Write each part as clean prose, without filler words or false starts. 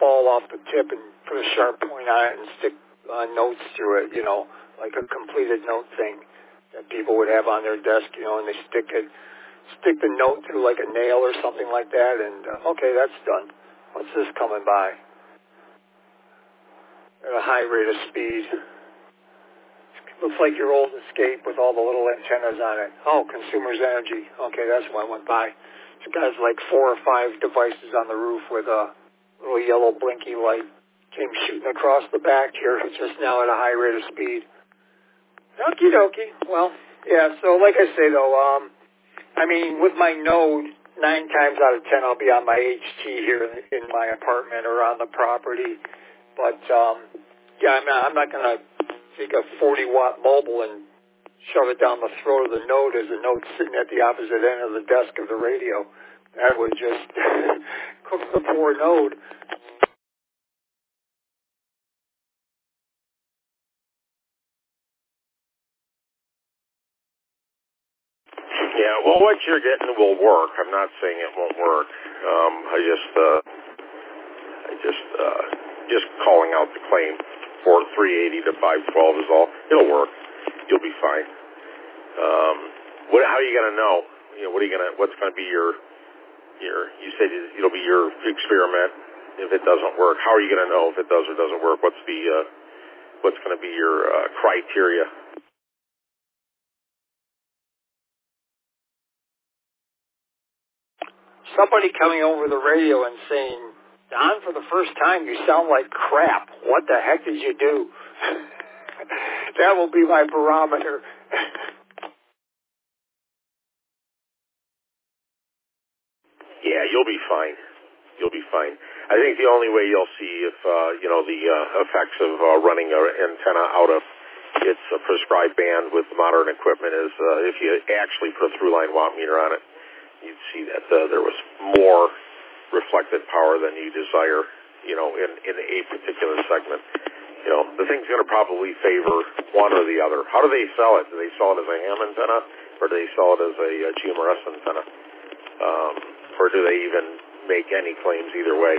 ball off the tip and put a sharp point on it and stick notes through it, like a completed note thing that people would have on their desk, and they stick the note through like a nail or something like that, and okay, that's done. What's this coming by? At a high rate of speed. Looks like your old Escape with all the little antennas on it. Oh, Consumers Energy. Okay, that's one went by. It's got like 4 or 5 devices on the roof with a little yellow blinky light. Came shooting across the back here just now at a high rate of speed. Okie dokie. Well, yeah, so like I say though, with my Node, 9 times out of 10 I'll be on my HT here in my apartment or on the property. But, yeah, I'm not going to take a 40-watt mobile and shove it down the throat of the Node as the Node's sitting at the opposite end of the desk of the radio. That would just cook the poor Node. Yeah, well, what you're getting will work. I'm not saying it won't work. Just calling out the claim for 380 to 512 is all. It'll work. You'll be fine. How are you gonna know? What's gonna be your? You said it'll be your experiment if it doesn't work. How are you gonna know if it does or doesn't work? What's gonna be your criteria? Somebody coming over the radio and saying, Don, for the first time, you sound like crap. What the heck did you do? That will be my barometer. Yeah, you'll be fine. You'll be fine. I think the only way you'll see if, the effects of running an antenna out of its prescribed band with modern equipment is if you actually put a through-line watt meter on it. You'd see that there was more reflected power than you desire, in a particular segment. The thing's going to probably favor one or the other. How do they sell it? Do they sell it as a ham antenna, or do they sell it as a GMRS antenna? Or do they even make any claims either way?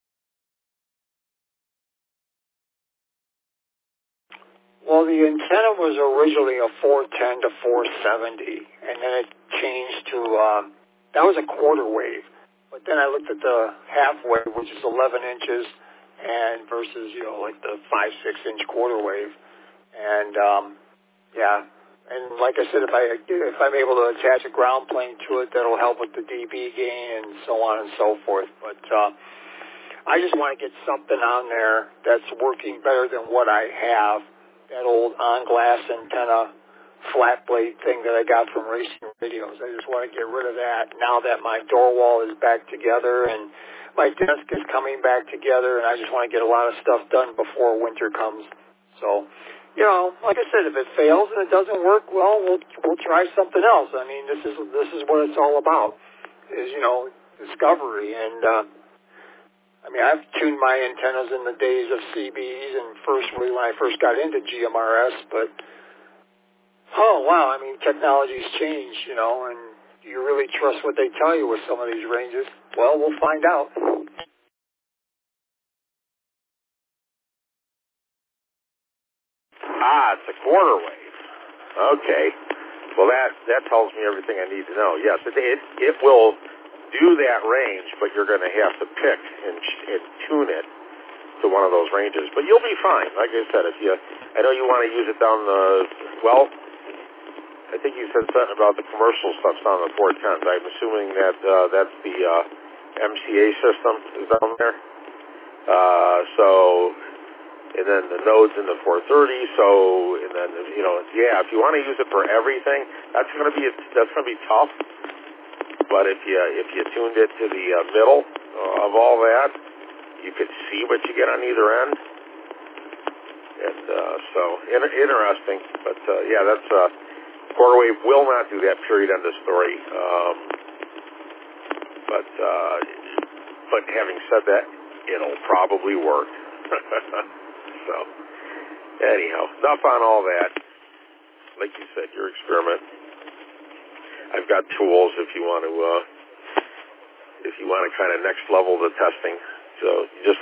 Well, the antenna was originally a 410 to 470, and then it changed to, that was a quarter wave. But then I looked at the half wave, which is 11 inches, and versus, like the 5-6 inch quarter wave. And, yeah. And like I said, if I'm able to attach a ground plane to it, that'll help with the dB gain and so on and so forth. But, I just want to get something on there that's working better than what I have. That old on-glass antenna flat blade thing that I got from Racing Radios. I just want to get rid of that now that my door wall is back together and my desk is coming back together, and I just want to get a lot of stuff done before winter comes. So, like I said, if it fails and it doesn't work, well, we'll try something else. I mean, this is what it's all about, is, discovery. And I've tuned my antennas in the days of CBs and when I first got into GMRS, but, oh, wow, technology's changed, and do you really trust what they tell you with some of these ranges? Well, we'll find out. It's a quarter wave. Okay. Well, that tells me everything I need to know. Yes, it will do that range, but you're going to have to pick and tune it to one of those ranges. But you'll be fine. Like I said, I know you want to use it down I think you said something about the commercial stuff's on the 410s. I'm assuming that that's the MCA system is down there. And then the nodes in the 430. And then if you want to use it for everything, that's going to be tough. But if you tuned it to the middle of all that, you could see what you get on either end. And interesting. But that's quarter wave will not do that. Period. End of story. But having said that, it'll probably work. So anyhow, enough on all that. Like you said, your experiment. I've got tools if you want to kind of next level the testing. So you just